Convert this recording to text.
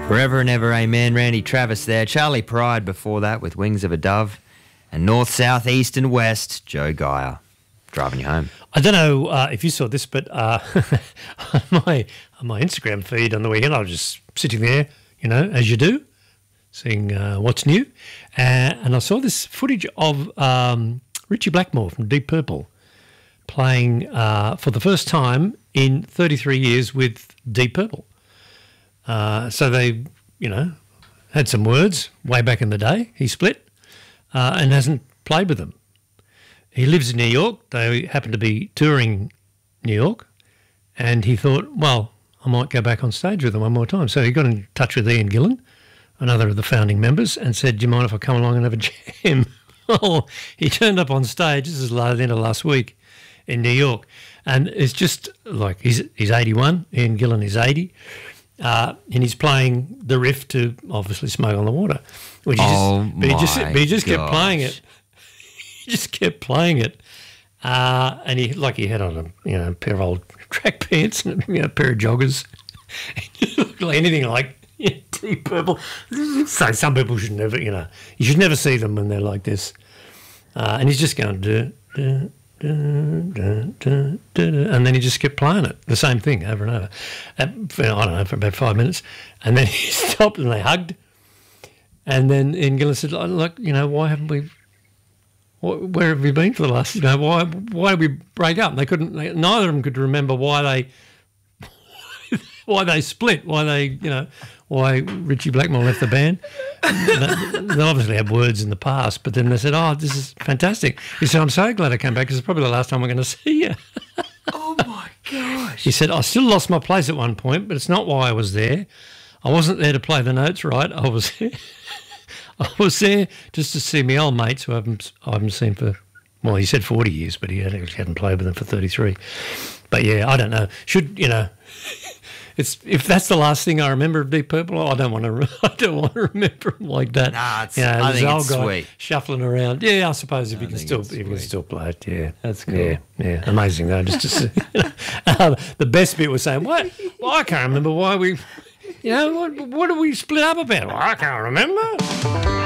Forever and Ever Amen, Randy Travis there. Charlie Pride before that with Wings of a Dove. And North, South, East and West, Joe Geyer. Driving you home. I don't know if you saw this, but on my Instagram feed on the weekend, I was just sitting there, you know, as you do, seeing what's new. And I saw this footage of Richie Blackmore from Deep Purple playing for the first time in 33 years with Deep Purple. So they, you know, had some words way back in the day. He split and hasn't played with them. He lives in New York. They happen to be touring New York. And he thought, well, I might go back on stage with them one more time. So he got in touch with Ian Gillan, another of the founding members, and said, do you mind if I come along and have a jam? Well, he turned up on stage. This is the end of last week in New York. And it's just like he's 81. Ian Gillan is 80. And he's playing the riff to obviously Smoke on the Water. Which he just kept playing it. He just kept playing it. And he had on a pair of old track pants and a pair of joggers. He looked like anything like Deep Purple. So some people should never, you should never see them when they're like this. And he's just going and then he just kept playing it, the same thing over and over. I don't know, for about 5 minutes. And then he stopped and they hugged. And then Ian Gillan said, look, why haven't we, where have we been for the last, why did we break up? And they couldn't, neither of them could remember why they split, why Richie Blackmore left the band. They obviously had words in the past, but then they said, oh, this is fantastic. He said, I'm so glad I came back because it's probably the last time I'm going to see you. Oh, my gosh. He said, I still lost my place at one point, but it's not why I was there. I wasn't there to play the notes right. I was there just to see my old mates who I haven't seen for, well, he said 40 years, but he hadn't played with them for 33. But, yeah, I don't know. If that's the last thing I remember of Deep Purple, I don't want to remember him like that. Nah, I think it's sweet. Shuffling around. Yeah, I suppose if you can still play it, yeah. That's cool. Yeah. Amazing though, just to see. The best bit was saying, what? Well, I can't remember why we, what did we split up about? Well, I can't remember.